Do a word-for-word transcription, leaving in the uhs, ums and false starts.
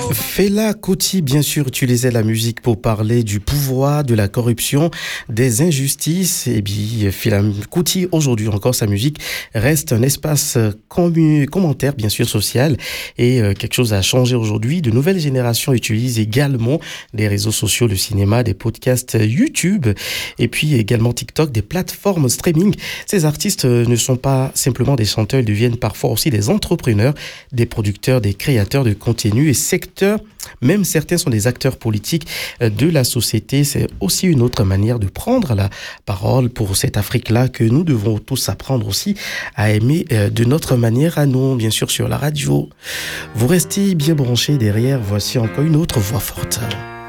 Fela Kuti, bien sûr, utilisait la musique pour parler du pouvoir, de la corruption, des injustices. Et bien, Fela Kuti, aujourd'hui encore, sa musique reste un espace commu- commentaire, bien sûr, social. Et euh, quelque chose a changé aujourd'hui. De nouvelles générations utilisent également les réseaux sociaux, le cinéma, des podcasts YouTube, et puis également TikTok, des plateformes streaming. Ces artistes euh, ne sont pas simplement des chanteurs, ils deviennent parfois aussi des entrepreneurs, des producteurs, des créateurs de contenu et secteurs. Même certains sont des acteurs politiques de la société. C'est aussi une autre manière de prendre la parole pour cette Afrique-là que nous devons tous apprendre aussi à aimer de notre manière à nous, bien sûr, sur la radio. Vous restez bien branchés derrière. Voici encore une autre voix forte.